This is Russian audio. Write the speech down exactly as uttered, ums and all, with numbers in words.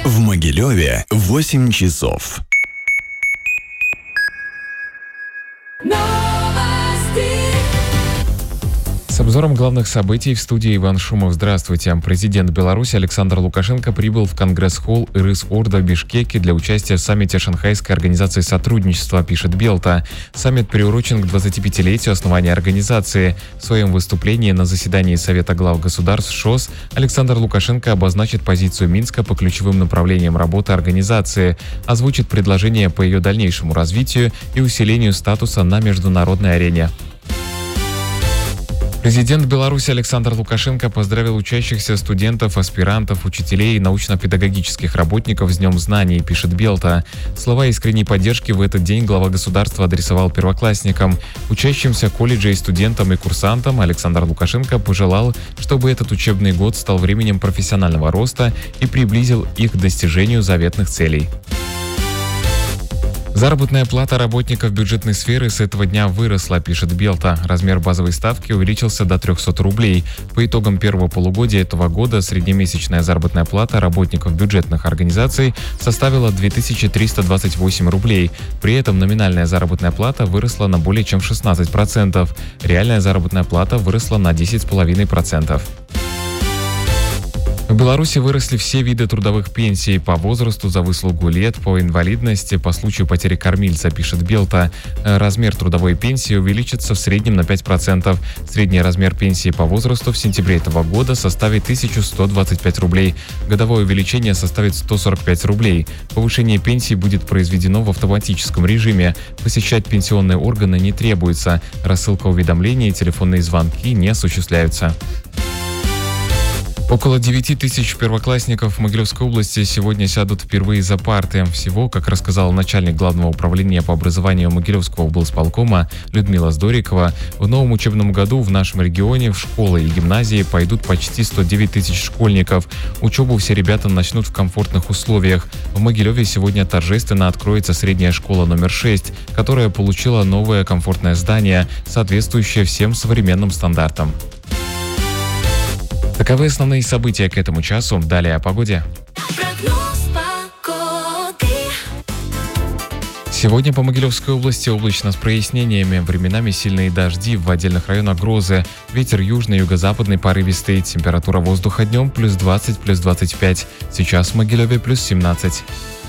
В Могилеве восемь часов. С обзором главных событий в студии Иван Шумов. Здравствуйте. Президент Беларуси Александр Лукашенко прибыл в Конгресс-холл Ирыс-Орда в Бишкеке для участия в саммите Шанхайской организации сотрудничества, пишет Белта. Саммит приурочен к двадцатипятилетию основания организации. В своем выступлении на заседании Совета глав государств ШОС Александр Лукашенко обозначит позицию Минска по ключевым направлениям работы организации, озвучит предложения по ее дальнейшему развитию и усилению статуса на международной арене. Президент Беларуси Александр Лукашенко поздравил учащихся студентов, аспирантов, учителей и научно-педагогических работников с Днем знаний, пишет Белта. Слова искренней поддержки в этот день глава государства адресовал первоклассникам. Учащимся колледжей, студентам и курсантам Александр Лукашенко пожелал, чтобы этот учебный год стал временем профессионального роста и приблизил их к достижению заветных целей. Заработная плата работников бюджетной сферы с этого дня выросла, пишет Белта. Размер базовой ставки увеличился до трехсот рублей. По итогам первого полугодия этого года среднемесячная заработная плата работников бюджетных организаций составила две тысячи триста двадцать восемь рублей. При этом номинальная заработная плата выросла на более чем шестнадцать процентов. Реальная заработная плата выросла на десять целых пять десятых процента. В Беларуси выросли все виды трудовых пенсий по возрасту, за выслугу лет, по инвалидности, по случаю потери кормильца, пишет Белта. Размер трудовой пенсии увеличится в среднем на пять процентов. Средний размер пенсии по возрасту в сентябре этого года составит тысячу сто двадцать пять рублей. Годовое увеличение составит сто сорок пять рублей. Повышение пенсии будет произведено в автоматическом режиме. Посещать пенсионные органы не требуется. Рассылка уведомлений и телефонные звонки не осуществляются. Около девяти тысяч первоклассников в Могилевской области сегодня сядут впервые за парты. Всего, как рассказал начальник Главного управления по образованию Могилевского облсполкома Людмила Здорикова, в новом учебном году в нашем регионе в школы и гимназии пойдут почти сто девять тысяч школьников. Учебу все ребята начнут в комфортных условиях. В Могилеве сегодня торжественно откроется средняя школа номер шесть, которая получила новое комфортное здание, соответствующее всем современным стандартам. Таковы основные события к этому часу. Далее о погоде. Сегодня по Могилевской области облачно с прояснениями. Временами сильные дожди, в отдельных районах грозы. Ветер южный, юго-западный порывистый. Температура воздуха днем плюс двадцать, плюс двадцать пять. Сейчас в Могилеве плюс семнадцать.